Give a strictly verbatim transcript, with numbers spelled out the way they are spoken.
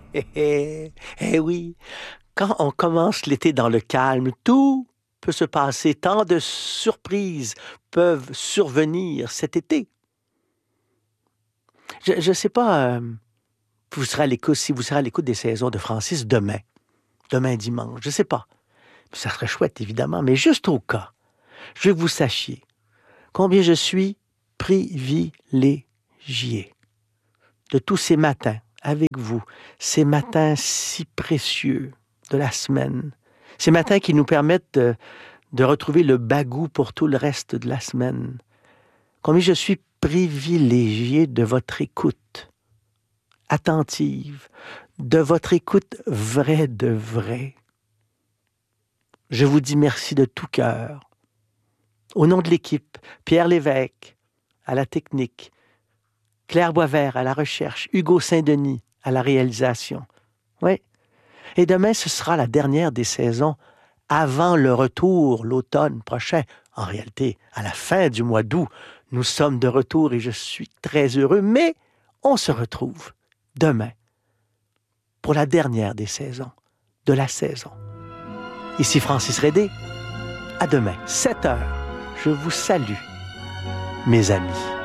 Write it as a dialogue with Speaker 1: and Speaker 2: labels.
Speaker 1: Eh oui, quand on commence l'été dans le calme, tout peut se passer. Tant de surprises peuvent survenir cet été. Je ne sais pas, euh, vous serez à l'écoute, si vous serez à l'écoute des saisons de Francis demain, demain dimanche, je ne sais pas. Ça serait chouette, évidemment, mais juste au cas, je veux que vous sachiez combien je suis privilégié de tous ces matins avec vous, ces matins si précieux de la semaine, ces matins qui nous permettent de, de retrouver le bagou pour tout le reste de la semaine. Combien je suis privilégié de votre écoute attentive, de votre écoute vraie de vrai. Je vous dis merci de tout cœur. Au nom de l'équipe, Pierre Lévesque à la technique, Claire Boisvert à la recherche, Hugo Saint-Denis à la réalisation. Oui. Et demain, ce sera la dernière des saisons avant le retour l'automne prochain. En réalité, à la fin du mois d'août, nous sommes de retour et je suis très heureux, mais on se retrouve demain pour la dernière des saisons, de la saison. Ici Francis Rédé. À demain, sept heures. Je vous salue, mes amis.